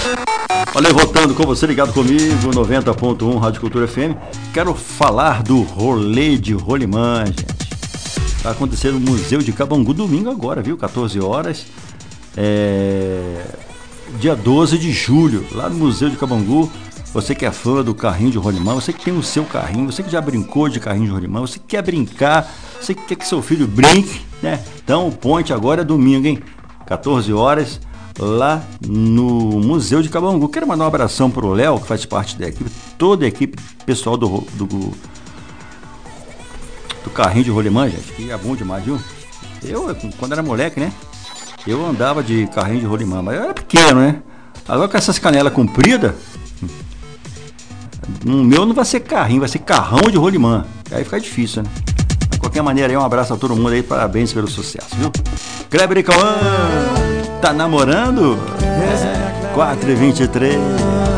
Olha, voltando com você, ligado comigo, 90.1 Rádio Cultura FM. Quero falar do rolê de rolimã, gente. Vai acontecer no Museu de Cabangu domingo agora, viu? 14 horas. Dia 12 de julho, lá no Museu de Cabangu. Você que é fã do carrinho de rolimã, você que tem o seu carrinho, você que já brincou de carrinho de rolimã, você que quer brincar, você que quer que seu filho brinque, né? Então o ponte agora é domingo, hein? 14 horas, lá no Museu de Cabangu. Quero mandar um abração pro Léo, que faz parte da equipe, toda a equipe pessoal do carrinho de rolimã, gente, que é bom demais, viu? Eu, quando era moleque, né? Eu andava de carrinho de rolimã, mas eu era pequeno, né? Agora com essas canelas compridas, no meu não vai ser carrinho, vai ser carrão de rolimã. Aí fica difícil, né? De qualquer maneira, aí um abraço a todo mundo aí, parabéns pelo sucesso, viu? Kleber e Cauã, tá namorando? 4h23.